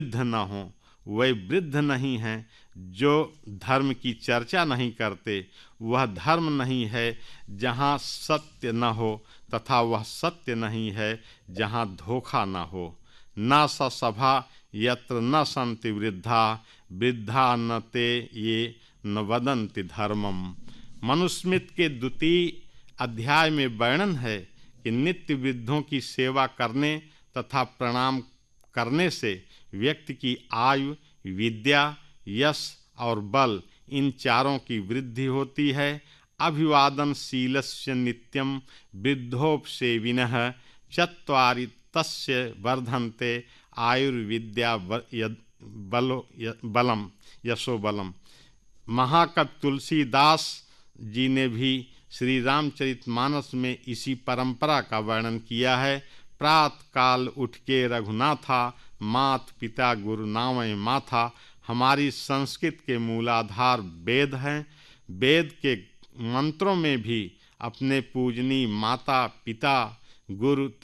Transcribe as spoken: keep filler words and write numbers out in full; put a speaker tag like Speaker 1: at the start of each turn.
Speaker 1: वृद्ध न हो, वे वृद्ध नहीं हैं जो धर्म की चर्चा नहीं करते। वह धर्म नहीं है जहाँ सत्य न हो, तथा वह सत्य नहीं है जहाँ धोखा न हो। न स सभा यत्र न सन्ति वृद्धा, वृद्धा न ते ये न वदन्ति धर्मम। मनुस्मृति के द्वितीय अध्याय में वर्णन है कि नित्य वृद्धों की सेवा करने तथा प्रणाम करने से व्यक्ति की आयु, विद्या, यश और बल, इन चारों की वृद्धि होती है। अभिवादनशीलस्य नित्यं वृद्धोपसेविनः चत्वारि तस्य वर्धन्ते आयुर्विद्या बलो बलम यशो बलम। महाकवि तुलसीदास जी ने भी श्री रामचरितमानस में इसी परंपरा का वर्णन किया है। प्रातः काल उठ के रघुनाथा, मात पिता गुरु नावै माथा। हमारी संस्कृत के मूलाधार वेद हैं। वेद के मंत्रों में भी अपने पूजनीय माता पिता गुरु